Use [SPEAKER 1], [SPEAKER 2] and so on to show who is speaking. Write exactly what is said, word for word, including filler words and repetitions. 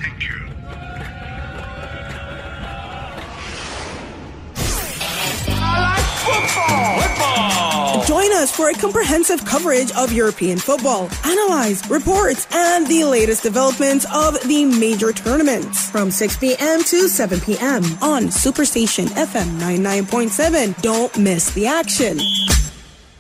[SPEAKER 1] Thank you.
[SPEAKER 2] Football! Football!
[SPEAKER 3] Join us for a comprehensive coverage of European football, analyze, reports, and the latest developments of the major tournaments. From six p.m. to seven p.m. on Superstation F M ninety-nine point seven. Don't miss the action.